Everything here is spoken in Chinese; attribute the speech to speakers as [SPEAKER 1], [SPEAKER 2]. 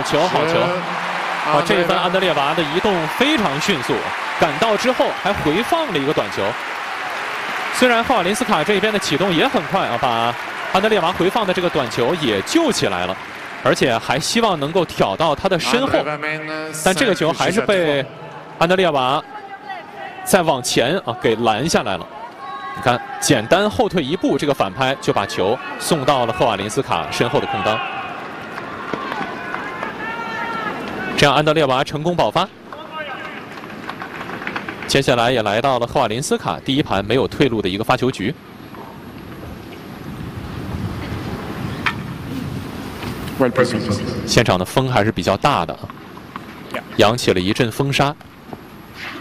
[SPEAKER 1] 球，好球！啊，这一分安德烈娃的移动非常迅速，赶到之后还回放了一个短球。虽然赫瓦林斯卡这一边的启动也很快啊，把安德烈娃回放的这个短球也救起来了，而且还希望能够挑到他的身后，但这个球还是被安德烈娃再往前啊给拦下来了。你看，简单后退一步，这个反拍就把球送到了赫瓦林斯卡身后的空当。这样安德烈娃成功保发。接下来也来到了赫瓦林斯卡第一盘没有退路的一个发球局。现场的风还是比较大的，扬起了一阵风沙。